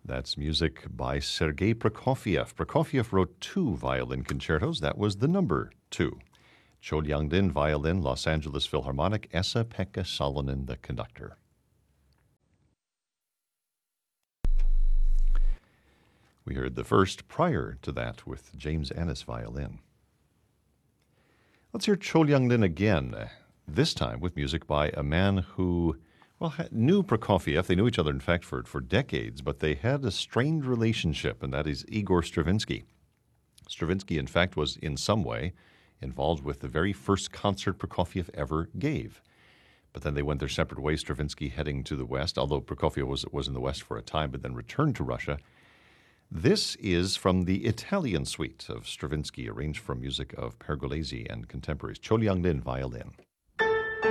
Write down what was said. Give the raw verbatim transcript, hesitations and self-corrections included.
That's music by Sergei Prokofiev. Prokofiev wrote two violin concertos. That was the number two. Cho Lyang-din, violin, Los Angeles Philharmonic, Esa-Pekka Salonen, the conductor. We heard the first prior to that with James Ennis violin. Let's hear Cho Lyang-din again, this time with music by a man who, well, knew Prokofiev. They knew each other, in fact, for, for decades, but they had a strained relationship, and that is Igor Stravinsky. Stravinsky, in fact, was in some way involved with the very first concert Prokofiev ever gave. But then they went their separate ways, Stravinsky heading to the West, although Prokofiev was, was in the West for a time, but then returned to Russia. This is from the Italian suite of Stravinsky, arranged from music of Pergolesi and contemporaries. Cho Lyang-din, violin.